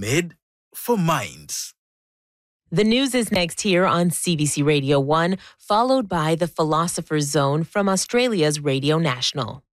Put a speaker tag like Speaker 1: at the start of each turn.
Speaker 1: made for minds.
Speaker 2: The news is next here on CBC Radio 1, followed by the Philosopher's Zone from Australia's Radio National.